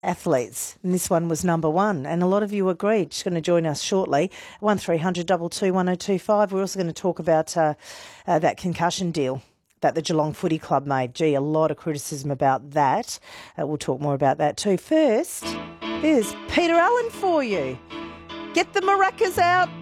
athletes, and this one was number one, and a lot of you agreed. She's going to join us shortly. 1300 222 1025. We're also going to talk about that concussion deal that the Geelong Footy Club made. Gee, a lot of criticism about that. We'll talk more about that too. First, there's Peter Allen for you. Get the maracas out.